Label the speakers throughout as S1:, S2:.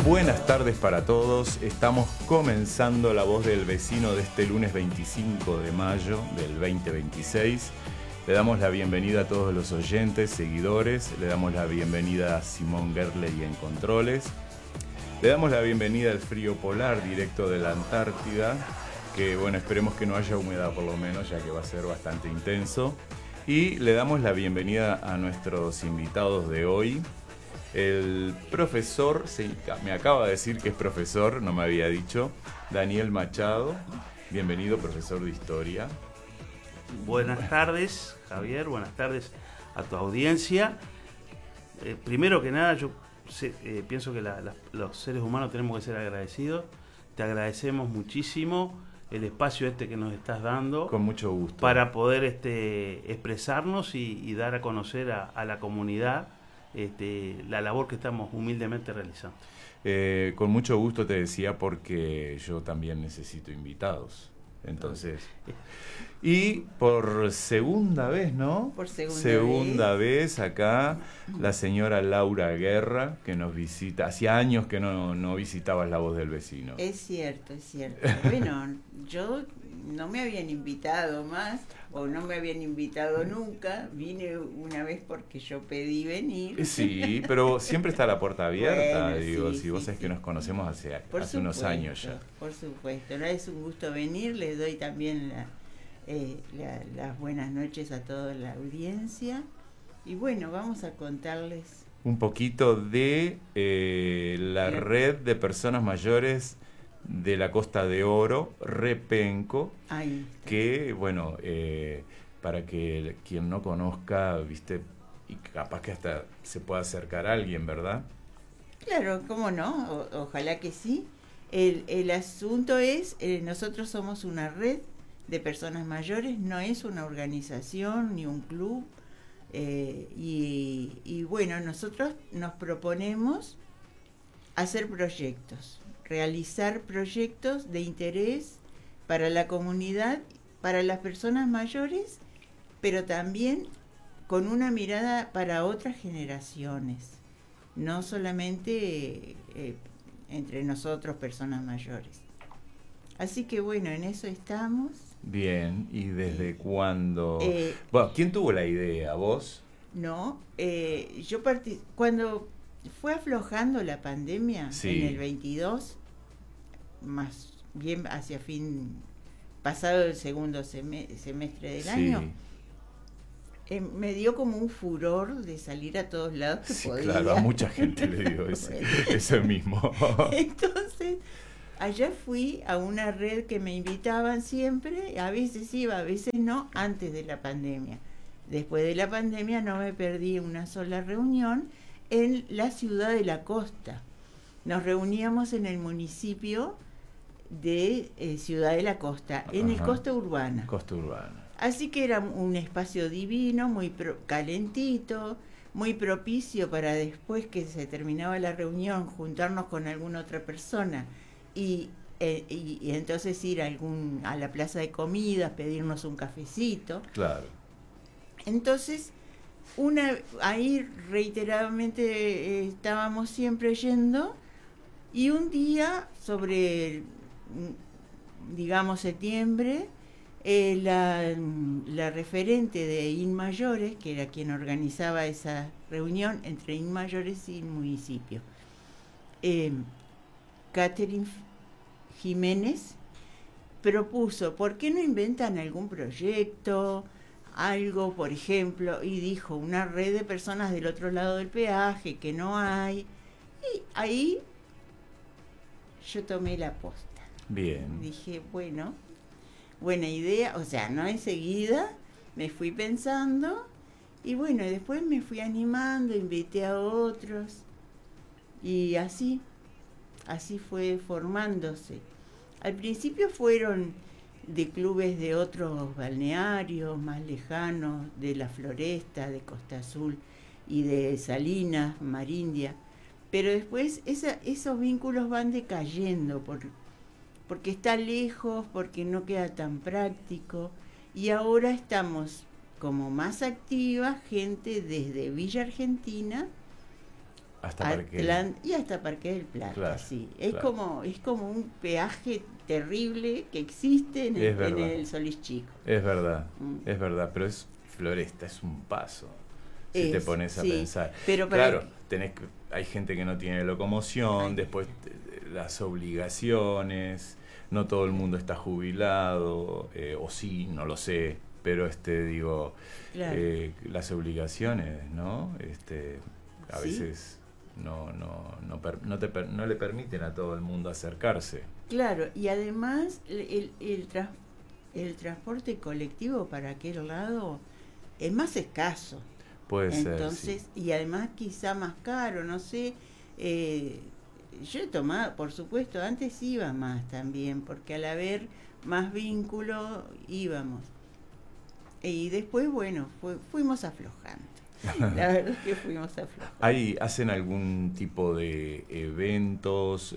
S1: Buenas tardes para todos. Estamos comenzando La Voz del Vecino de este lunes 25 de mayo del 2026. Le damos la bienvenida a todos los oyentes, seguidores. Le damos la bienvenida a Simón Gerley en Controles. Le damos la bienvenida al frío polar directo de la Antártida, que bueno, esperemos que no haya humedad por lo menos, ya que va a ser bastante intenso. Y le damos la bienvenida a nuestros invitados de hoy. El profesor, me acaba de decir que es profesor, no me había dicho, Daniel Machado. Bienvenido, profesor de Historia.
S2: Buenas tardes, Javier, buenas tardes a tu audiencia. Primero que nada, yo pienso que los seres humanos tenemos que ser agradecidos. Te agradecemos muchísimo el espacio que nos estás dando.
S1: Con mucho gusto.
S2: Para poder expresarnos y dar a conocer a la comunidad la labor que estamos humildemente realizando.
S1: Con mucho gusto te decía, porque yo también necesito invitados. Entonces, y por segunda vez, ¿no?
S3: Por
S1: segunda vez acá la señora Laura Guerra, que nos visita. Hacía años que no visitabas La Voz del Vecino.
S3: Es cierto, es cierto. Bueno, yo no me habían invitado más, o no me habían invitado nunca. Vine una vez porque yo pedí venir.
S1: Sí, pero siempre está la puerta abierta,
S3: bueno,
S1: digo,
S3: sí,
S1: si vos
S3: sí,
S1: sabés que nos conocemos hace unos años ya.
S3: Por supuesto, no es un gusto venir. Les doy también las buenas noches a toda la audiencia. Y bueno, vamos a contarles
S1: un poquito de la red de personas mayores de la Costa de Oro, Repenco, que bueno, para que quien no conozca, viste, y capaz que hasta se pueda acercar a alguien, ¿verdad?
S3: Claro, cómo no, ojalá que sí. El asunto es, nosotros somos una red de personas mayores, no es una organización ni un club, y bueno, nosotros nos proponemos hacer proyectos, realizar proyectos de interés para la comunidad, para las personas mayores, pero también con una mirada para otras generaciones, no solamente entre nosotros, personas mayores. Así que bueno, en eso estamos.
S1: Bien, ¿y desde cuándo? Bueno, ¿quién tuvo la idea? ¿Vos?
S3: No, yo cuando fue aflojando la pandemia,
S1: sí,
S3: en el 22, más bien hacia pasado el segundo semestre del año, me dio como un furor de salir a todos lados que
S1: sí,
S3: podía.
S1: Claro, a mucha gente le dio ese mismo.
S3: Entonces, allá fui a una red que me invitaban siempre, a veces iba, a veces no, antes de la pandemia. Después de la pandemia no me perdí una sola reunión en la ciudad de la costa. Nos reuníamos en el municipio de Ciudad de la Costa, en el Costa Urbana.
S1: Costa Urbana.
S3: Así que era un espacio divino, muy calentito, muy propicio para después que se terminaba la reunión, juntarnos con alguna otra persona y entonces ir a la plaza de comidas, pedirnos un cafecito.
S1: Claro.
S3: Entonces, ahí reiteradamente estábamos siempre yendo, y un día sobre, digamos, septiembre, la referente de INMAYORES, que era quien organizaba esa reunión entre INMAYORES y el municipio, Catherine Jiménez, propuso, ¿por qué no inventan algún proyecto? Algo, por ejemplo, y dijo, una red de personas del otro lado del peaje, que no hay. Y ahí yo tomé la posta.
S1: Bien.
S3: Dije, bueno, buena idea, o sea, no enseguida, me fui pensando, y bueno, después me fui animando, invité a otros, y así fue formándose. Al principio fueron de clubes de otros balnearios más lejanos, de La Floresta, de Costa Azul y de Salinas, Marindia, pero después esos vínculos van decayendo porque está lejos, porque no queda tan práctico, y ahora estamos como más activa gente desde Villa Argentina
S1: hasta Parque.
S3: Y hasta Parque del Plata,
S1: Claro,
S3: sí. Es
S1: claro.
S3: como un peaje terrible que existe en el Solís Chico.
S1: Es verdad,
S3: Mm.
S1: es verdad, pero es Floresta, es un paso. Si te pones a
S3: sí,
S1: pensar.
S3: pero
S1: Claro, hay gente que no tiene locomoción,
S3: Ay.
S1: después las obligaciones, no todo el mundo está jubilado, o sí, no lo sé, pero digo,
S3: Claro.
S1: las obligaciones, ¿no? A
S3: Sí.
S1: veces no le permiten a todo el mundo acercarse.
S3: Claro, y además el transporte colectivo para aquel lado es más escaso.
S1: Puede ser.
S3: Entonces,
S1: Sí.
S3: y además quizá más caro, no sé. Yo he tomado, por supuesto, antes iba más también, porque al haber más vínculo íbamos. Y después, bueno, fuimos aflojando. La verdad es que fuimos aflojando.
S1: ¿Hacen algún tipo de eventos?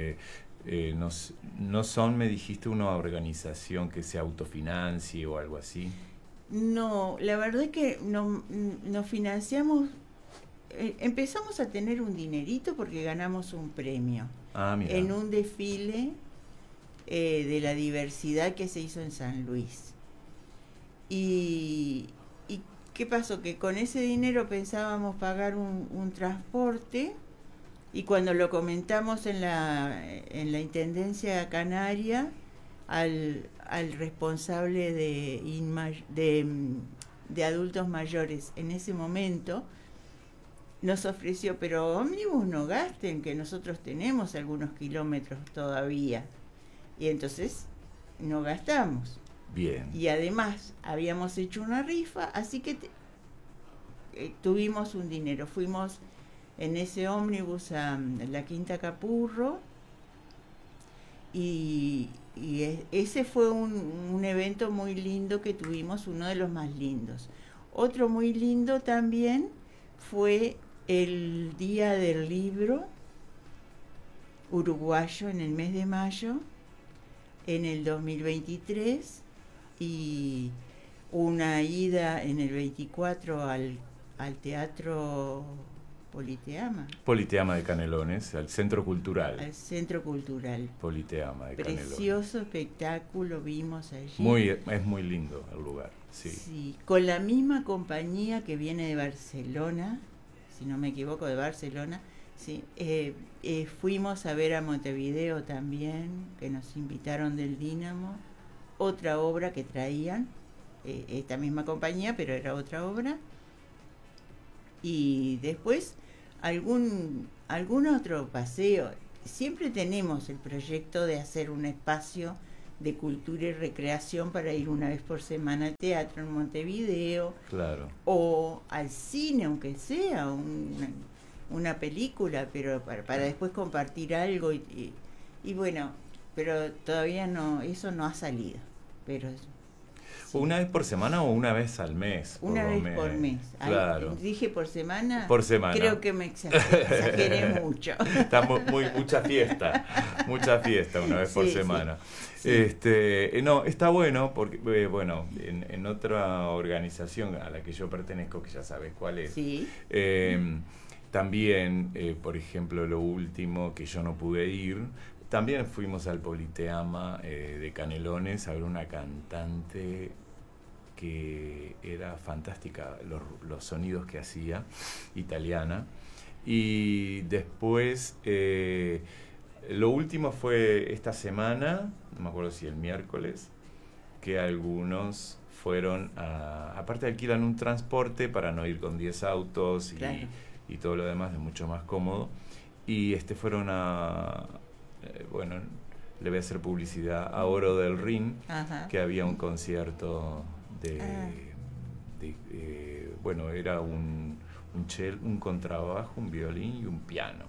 S1: No son, me dijiste, una organización que se autofinancie o algo así.
S3: No, la verdad es que nos financiamos, empezamos a tener un dinerito porque ganamos un premio
S1: Mira.
S3: en un desfile de la diversidad que se hizo en San Luis. Y ¿qué pasó? Que con ese dinero pensábamos pagar un transporte, y cuando lo comentamos en la Intendencia Canaria, al responsable de adultos mayores en ese momento, nos ofreció, pero ómnibus no gasten, que nosotros tenemos algunos kilómetros todavía. Y entonces no gastamos.
S1: Bien.
S3: Y además habíamos hecho una rifa, así que tuvimos un dinero. Fuimos en ese ómnibus a la Quinta Capurro, y ese fue un evento muy lindo que tuvimos, uno de los más lindos. Otro muy lindo también fue el Día del Libro Uruguayo en el mes de mayo, en el 2023, y una ida en el 24 al Teatro
S1: Politeama de Canelones, al Centro Cultural.
S3: Al Centro Cultural.
S1: Politeama de Canelones.
S3: Precioso espectáculo vimos allí.
S1: Es muy lindo el lugar, sí.
S3: Sí, con la misma compañía que viene de Barcelona, si no me equivoco, de Barcelona. Sí, fuimos a ver a Montevideo también, que nos invitaron del Dínamo, otra obra que traían, esta misma compañía, pero era otra obra. Y después algún otro paseo. Siempre tenemos el proyecto de hacer un espacio de cultura y recreación para ir una vez por semana al teatro en Montevideo.
S1: Claro.
S3: O al cine, aunque sea una película, pero para después compartir algo. Y bueno, pero todavía eso no ha salido. Pero sí.
S1: ¿Una vez por semana o una vez al mes?
S3: Una vez por mes.
S1: Claro.
S3: Dije por semana.
S1: Por semana.
S3: Creo que me exageré mucho.
S1: Está mucha fiesta una vez por semana.
S3: Sí.
S1: No, está bueno porque, bueno, en otra organización a la que yo pertenezco, que ya sabes cuál es,
S3: Sí.
S1: También, por ejemplo, lo último que yo no pude ir, también fuimos al Politeama de Canelones a ver una cantante que era fantástica, los sonidos que hacía, italiana. Y después, lo último fue esta semana, no me acuerdo si el miércoles, que algunos fueron aparte alquilan un transporte para no ir con 10 autos
S3: Claro.
S1: y todo lo demás, es mucho más cómodo. Y fueron bueno, le voy a hacer publicidad a Oro del Rin,
S3: Ajá.
S1: que había un concierto bueno, era un contrabajo, un violín y un piano.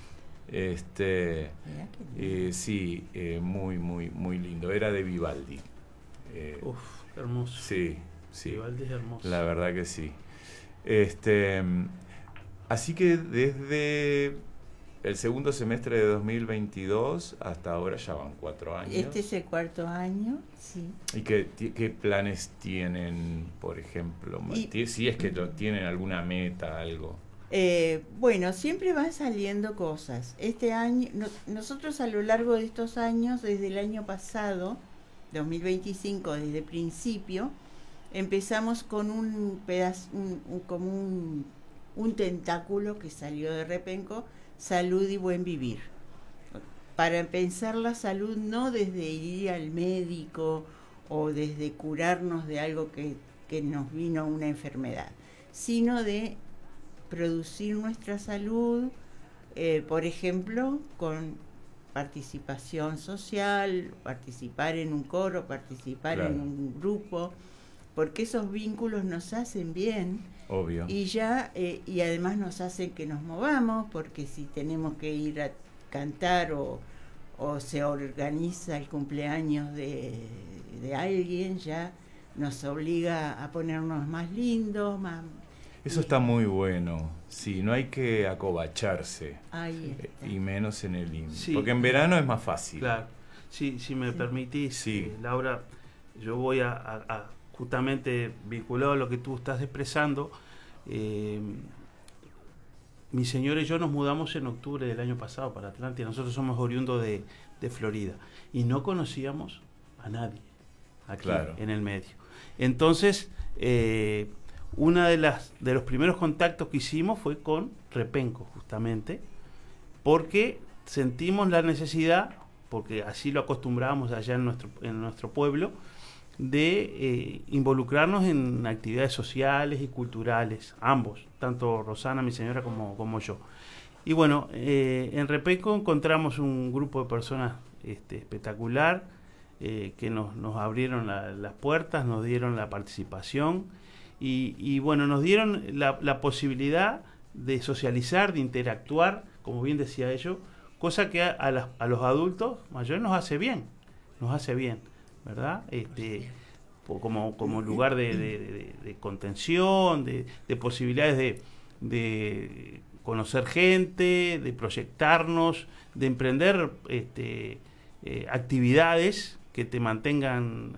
S1: Sí, muy, muy, muy lindo. Era de Vivaldi.
S2: Hermoso.
S1: Sí, sí.
S2: Vivaldi es hermoso.
S1: La verdad que sí. Así que desde el segundo semestre de 2022 hasta ahora ya van 4 años.
S3: Este es el 4º año, sí.
S1: ¿Y qué planes tienen, por ejemplo? Si es que tienen alguna meta, algo.
S3: Bueno, siempre van saliendo cosas. Este año, nosotros a lo largo de estos años, desde el año pasado, 2025, desde el principio, empezamos con un pedazo, como un tentáculo que salió de Repenco, Salud y Buen Vivir. Para pensar la salud no desde ir al médico o desde curarnos de algo que nos vino una enfermedad, sino de producir nuestra salud, por ejemplo, con participación social, participar en un coro, participar en un grupo, porque esos vínculos nos hacen bien.
S1: Obvio.
S3: Y y además nos hacen que nos movamos, porque si tenemos que ir a cantar o se organiza el cumpleaños de alguien, ya nos obliga a ponernos más lindos, más...
S1: Eso está muy bueno. Sí, no hay que acobacharse.
S3: Ahí está.
S1: Y menos en el INE.
S2: Sí.
S1: Porque en verano es más fácil.
S2: Claro. Si me permitís, Laura, yo voy a justamente vinculado a lo que tú estás expresando. Mi señora y yo nos mudamos en octubre del año pasado para Atlántida. Nosotros somos oriundos de Florida y no conocíamos a nadie aquí en el medio. Entonces, una de los primeros contactos que hicimos fue con Repenco, justamente, porque sentimos la necesidad, porque así lo acostumbrábamos allá en nuestro pueblo, de involucrarnos en actividades sociales y culturales, ambos, tanto Rosana, mi señora, como yo. Y bueno, en Repenco encontramos un grupo de personas espectacular, que nos abrieron las puertas, nos dieron la participación y bueno, nos dieron la posibilidad de socializar, de interactuar, como bien decía ellos, cosa que a los adultos mayores nos hace bien, ¿verdad? Como lugar de contención, de posibilidades de conocer gente, de proyectarnos, de emprender actividades que te mantengan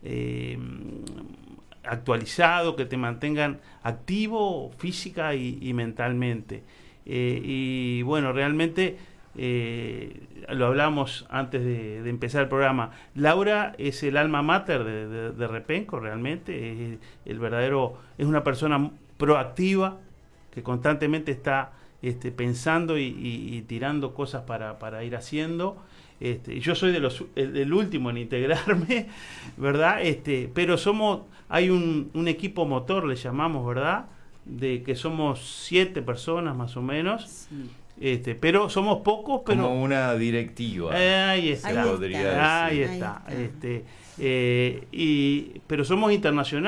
S2: actualizado, que te mantengan activo física y mentalmente. Y bueno, realmente lo hablamos antes de empezar el programa. Laura es el alma mater de Repenco, realmente es una persona proactiva que constantemente está pensando y tirando cosas para ir haciendo. Yo soy el último en integrarme, ¿verdad? Pero hay un equipo motor, le llamamos, ¿verdad? De que somos 7 personas más o menos. Sí. Pero somos pocos, pero...
S1: Como una directiva.
S2: Ahí está.
S1: Ahí está.
S2: Pero somos internacionales.